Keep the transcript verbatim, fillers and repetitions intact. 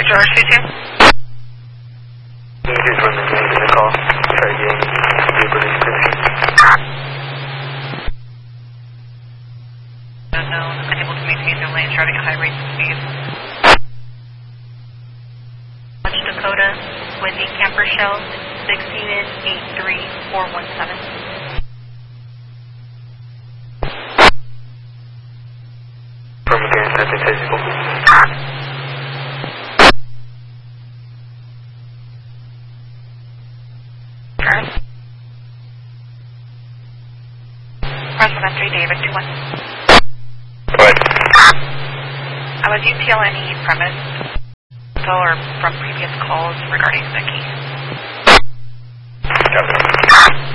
George two two. You from the name of the call. Try getting vehicle description. Unknown, unable to maintain their lane, driving at high rates of speed. Watch Dakota, Wendy Camper Shell, six unit eight three four one seven. From again, Captain Physical. First. President three David two one. What? I was U P L N E premise or from previous calls regarding the case. Captain.